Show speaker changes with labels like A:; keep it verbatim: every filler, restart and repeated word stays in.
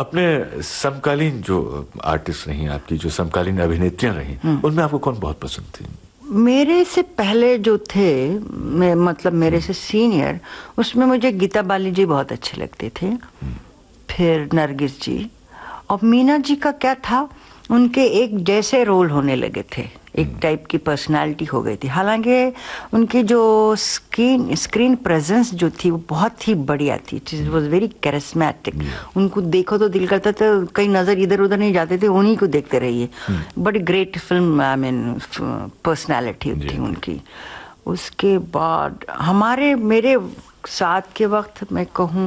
A: अपने समकालीन जो आर्टिस्ट रही आपकी, जो समकालीन अभिनेत्रियां रही, उनमें आपको कौन बहुत पसंद थी?
B: मेरे से पहले जो थे, मैं मतलब मेरे से सीनियर, उसमें मुझे गीता बाली जी बहुत अच्छे लगते थे, फिर नरगिस जी, और मीना जी का क्या था, उनके एक जैसे रोल होने लगे थे, एक टाइप की पर्सनालिटी हो गई थी। हालांकि उनकी जो स्क्रीन स्क्रीन प्रेजेंस जो थी वो बहुत ही बढ़िया थी, इट वाज वेरी कैरिस्मेटिक। उनको देखो तो दिल करता था कहीं नज़र इधर उधर नहीं जाते थे, उन्हीं को देखते रहिए। बड़ी great film, I mean personality थी उनकी। उसके बाद हमारे मेरे साथ के वक्त मैं कहूँ